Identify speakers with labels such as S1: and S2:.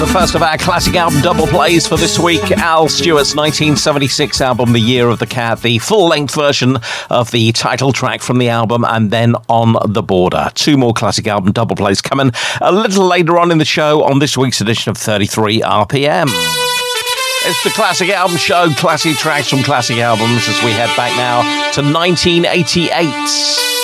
S1: The first of our classic album double plays for this week, Al Stewart's 1976 album, The Year of the Cat, the full-length version of the title track from the album, and then On the Border. Two more classic album double plays coming a little later on in the show on this week's edition of 33 RPM. It's the Classic Album Show, classic tracks from classic albums, as we head back now to 1988.